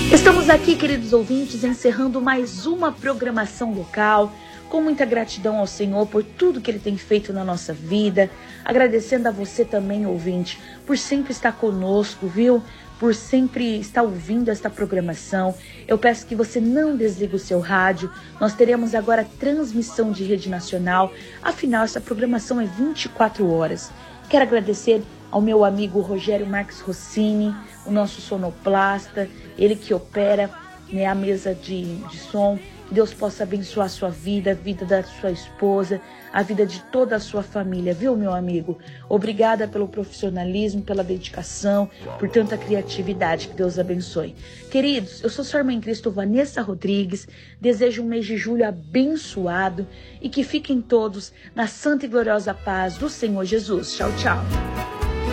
Estamos aqui, queridos ouvintes, encerrando mais uma programação local, com muita gratidão ao Senhor por tudo que Ele tem feito na nossa vida, agradecendo a você também, ouvinte, por sempre estar conosco, viu? Por sempre estar ouvindo esta programação. Eu peço que você não desligue o seu rádio. Nós teremos agora transmissão de rede nacional. Afinal, essa programação é 24 horas. Quero agradecer ao meu amigo Rogério Marques Rossini, o nosso sonoplasta, ele que opera, né, a mesa de som. Que Deus possa abençoar a sua vida, a vida da sua esposa, a vida de toda a sua família, viu, meu amigo? Obrigada pelo profissionalismo, pela dedicação, por tanta criatividade. Que Deus abençoe. Queridos, eu sou sua irmã em Cristo, Vanessa Rodrigues. Desejo um mês de julho abençoado e que fiquem todos na santa e gloriosa paz do Senhor Jesus. Tchau, tchau.